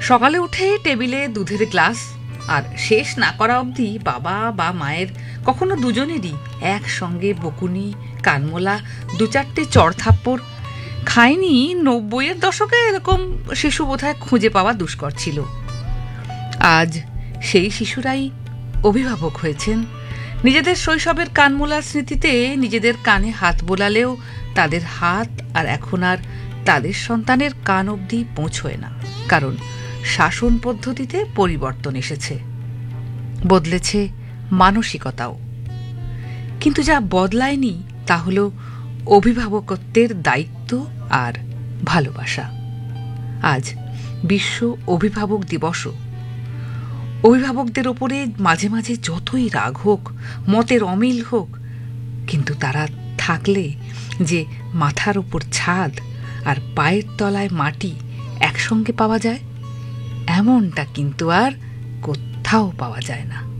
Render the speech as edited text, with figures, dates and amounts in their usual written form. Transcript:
সকালে উঠে টেবিলে দুধের গ্লাস, আর শেষ না করা অবধি বাবা বা মায়ের, কখনো দুজনেরই একসঙ্গে বকুনি, কানমোলা, 2-4টে চড়থাপ্পড়। খায়নি 90-এর দশকে এরকম শিশু বোধহয় খুঁজে পাওয়া দুষ্কর ছিল। আজ সেই শিশুরাই অভিভাবক হয়েছেন। নিজেদের শৈশবের কানমোলার স্মৃতিতে নিজেদের কানে হাত বোলালেও তাদের হাত আর এখন আর তাদের সন্তানের কান অবধি পৌঁছয় না, কারণ শাসন পদ্ধতিতে পরিবর্তন এসেছে, বদলেছে মানসিকতাও। কিন্তু যা বদলায়নি তা হল অভিভাবকত্বের দায়িত্ব আর ভালোবাসা। আজ বিশ্ব অভিভাবক দিবসও। অভিভাবকদের ওপরে মাঝে মাঝে যতই রাগ হোক, মতের অমিল হোক, কিন্তু তারা থাকলে যে মাথার উপর ছাদ আর পায়ের তলায় মাটি একসঙ্গে পাওয়া যায়, এমনটা কিন্তু আর কোথাও পাওয়া যায় না।